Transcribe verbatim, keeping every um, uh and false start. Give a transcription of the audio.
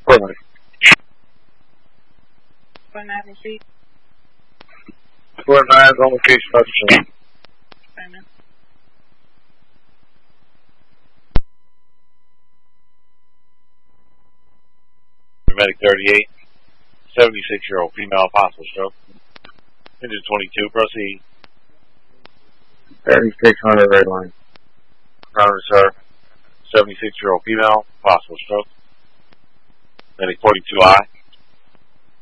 Affirmative. four nine receipt. four nine on location, officer. Affirmative. Medic thirty-eight, seventy-six-year-old female, possible stroke. Engine twenty-two, proceed. thirty-six hundred red line. Ground reserve, seventy-six-year-old female, possible stroke. Medic forty-two I.